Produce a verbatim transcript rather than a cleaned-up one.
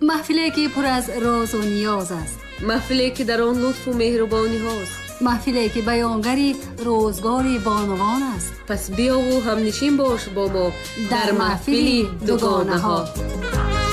محفلی که پر از راز و نیاز است، محفلی که در آن لطف و مهربانی هاست، محفلی که بیانگری روزگار بانوان است. پس بیا و همنشین باش با ما در محفلی دوگانه ها.